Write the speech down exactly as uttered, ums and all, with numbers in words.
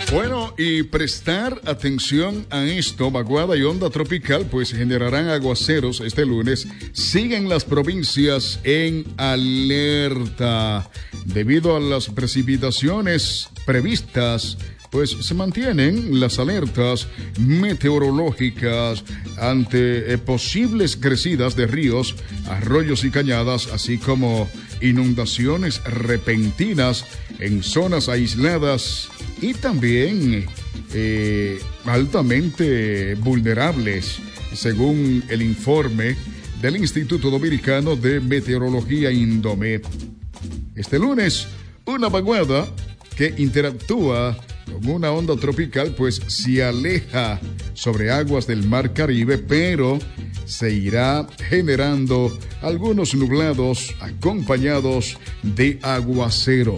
Bueno, y prestar atención a esto, vaguada y onda tropical, pues generarán aguaceros este lunes. Siguen las provincias en alerta. Debido a las precipitaciones previstas, pues se mantienen las alertas meteorológicas ante eh, posibles crecidas de ríos, arroyos y cañadas, así como inundaciones repentinas en zonas aisladas y también eh, altamente vulnerables, según el informe del Instituto Dominicano de Meteorología Indomet. Este lunes, una vaguada que interactúa con una onda tropical, pues se aleja sobre aguas del Mar Caribe, pero se irá generando algunos nublados acompañados de aguacero.